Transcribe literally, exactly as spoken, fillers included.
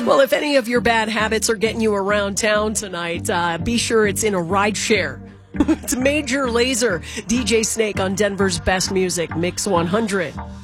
Well, if any of your bad habits are getting you around town tonight, uh, be sure it's in a ride share. It's Major Lazer, D J Snake on Denver's best music, Mix one hundred.